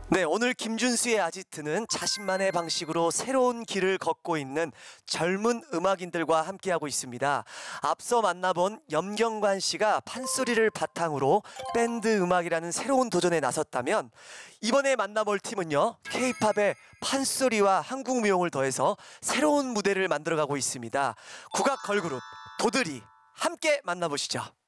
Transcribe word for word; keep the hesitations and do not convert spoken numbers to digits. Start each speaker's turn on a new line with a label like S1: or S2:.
S1: 네, 오늘 김준수의 아지트는 자신만의 방식으로 새로운 길을 걷고 있는 젊은 음악인들과 함께하고 있습니다. 앞서 만나본 염경관 씨가 판소리를 바탕으로 밴드 음악이라는 새로운 도전에 나섰다면, 이번에 만나볼 팀은요, K-팝의 판소리와 한국 무용을 더해서 새로운 무대를 만들어가고 있습니다. 국악 걸그룹 도드리, 함께 만나보시죠.